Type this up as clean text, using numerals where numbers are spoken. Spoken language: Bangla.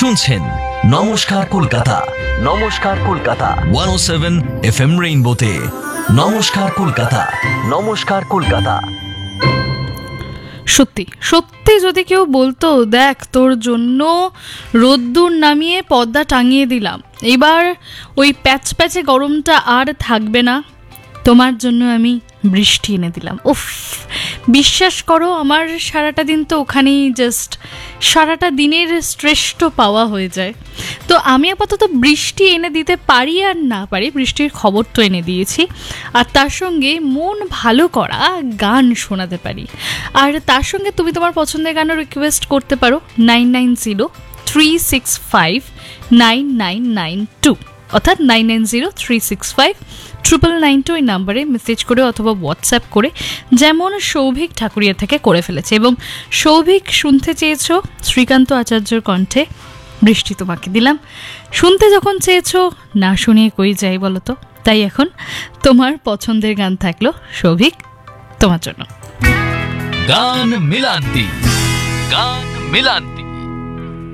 শুনছেন নমস্কার কলকাতা, নমস্কার কলকাতা 107 FM রেইনবোতে। নমস্কার কলকাতা, নমস্কার কলকাতা। সত্যি সত্যি যদি কেউ বলতো, দেখ তোর জন্য রোদ্দুর নামিয়ে পর্দা টাঙিয়ে দিলাম, এবার ওই প্যাচ প্যাচে গরমটা আর থাকবে না, তোমার জন্য আমি বৃষ্টি এনে দিলাম, উফ, বিশ্বাস করো আমার সারাটা দিন তো ওখানেই জাস্ট সারাটা দিনের শ্রেষ্ঠ পাওয়া হয়ে যায়। তো আমি আপাতত বৃষ্টি এনে দিতে পারি আর না পারি, বৃষ্টির খবর তো এনে দিয়েছি, আর তার সঙ্গে মন ভালো করা গান শোনাতে পারি। আর তার সঙ্গে তুমি তোমার পছন্দের গানও রিকোয়েস্ট করতে পারো 9903659992, অর্থাৎ 9903659992 এই নাম্বারে মেসেজ করে অথবা হোয়াটসঅ্যাপ করে, যেমন সৌভিক ঠাকুরিয়া থেকে করে ফেলেছে। এবং সৌভিক শুনতে চেয়েছো শ্রীকান্ত আচার্যর কণ্ঠে বৃষ্টি তোমাকে দিলাম, শুনতে যখন চেয়েছো না শুনিয়ে কই যাই বলো তো, তাই এখন তোমার পছন্দের গান থাকলো সৌভিক তোমার জন্য। গান মিলান্তি, গান মিলান্তি।